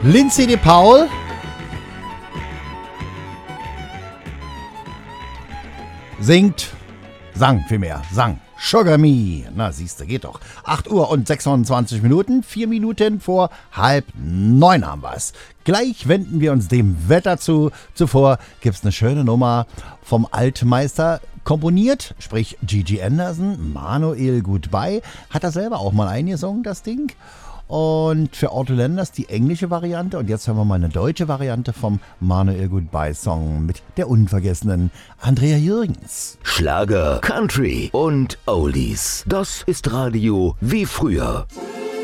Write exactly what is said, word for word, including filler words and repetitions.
Lindsay de Paul. Singt, sang vielmehr, sang. Sugar Me. Na, siehste, geht doch. acht Uhr und sechsundzwanzig Minuten, vier Minuten vor halb neun haben wir's. Gleich wenden wir uns dem Wetter zu. Zuvor gibt's eine schöne Nummer vom Altmeister komponiert, sprich Gigi Anderson, Manuel Goodbye. Hat er selber auch mal eingesungen, das Ding. Und für Otto Lenders die englische Variante. Und jetzt hören wir mal eine deutsche Variante vom Manuel Goodbye Song mit der unvergessenen Andrea Jürgens. Schlager, Country und Oldies. Das ist Radio wie früher.